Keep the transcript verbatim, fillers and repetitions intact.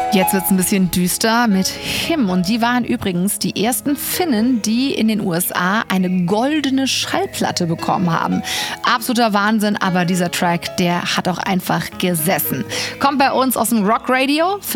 Jetzt wird's ein bisschen düster mit Him. Und die waren übrigens die ersten Finnen, die in den U S A eine goldene Schallplatte bekommen haben. Absoluter Wahnsinn, aber dieser Track, der hat auch einfach gesessen. Kommt bei uns aus dem Rock Radio.